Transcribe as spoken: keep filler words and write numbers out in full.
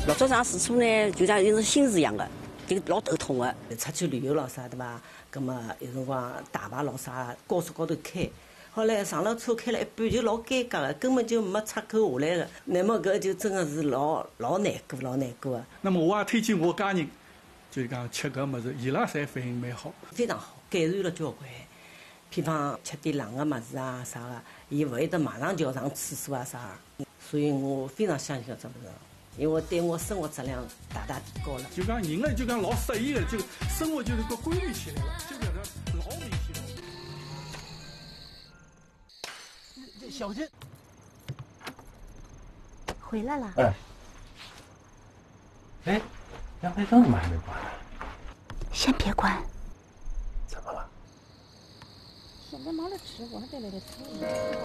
老早上四处呢，就像有种心事一样的，就老头痛的。出去旅游了啥对吧？葛么有辰光大排老啥，高速高头开。后来上了车开了一半就老尴尬的，根本就没出口下来的。那么搿就真的是老老难过，老难过的。 那么我也推荐我家人，就是讲吃搿物事，伊拉侪反应蛮好， 非常好，改善了交关。比方吃点冷的物事啊啥的，伊勿会得马上就要上厕所啊啥。所以我非常相信搿只物事，因为对我生活质量大大提高了。 就讲人呢，就讲老适宜的，就生活就是个规律起来了，就搿个老明显了。 这小珍回来了。 哎，哎，阳台灯怎么还没关呢？ 先别关。 怎么了？ 现在忙着吃，我还在那里吃。